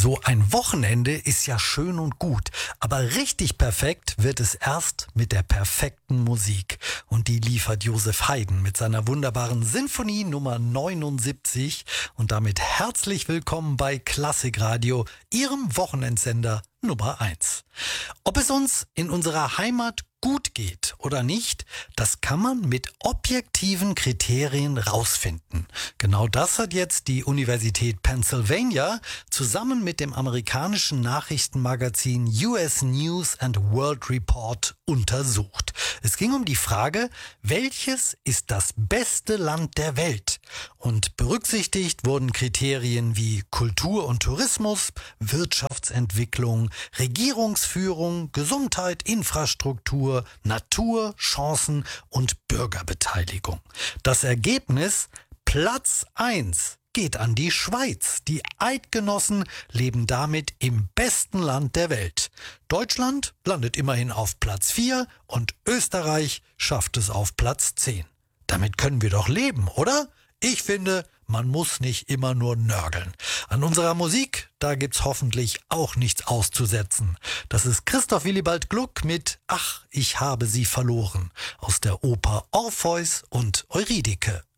So ein Wochenende ist ja schön und gut, aber richtig perfekt wird es erst mit der perfekten Musik. Und die liefert Josef Haydn mit seiner wunderbaren Sinfonie Nummer 79. Und damit herzlich willkommen bei Klassikradio, Ihrem Wochenendsender Nummer 1. Ob es uns in unserer Heimat gut geht oder nicht, das kann man mit objektiven Kriterien rausfinden. Genau das hat jetzt die Universität Pennsylvania zusammen mit dem amerikanischen Nachrichtenmagazin US News and World Report untersucht. Es ging um die Frage, welches ist das beste Land der Welt? Und berücksichtigt wurden Kriterien wie Kultur und Tourismus, Wirtschaftsentwicklung, Regierungsführung, Gesundheit, Infrastruktur, Natur, Chancen und Bürgerbeteiligung. Das Ergebnis: Platz 1 geht an die Schweiz. Die Eidgenossen leben damit im besten Land der Welt. Deutschland landet immerhin auf Platz 4 und Österreich schafft es auf Platz 10. Damit können wir doch leben, oder? Ich finde, man muss nicht immer nur nörgeln. An unserer Musik, da gibt's hoffentlich auch nichts auszusetzen. Das ist Christoph Willibald Gluck mit Ach, ich habe sie verloren aus der Oper Orpheus und Eurydike.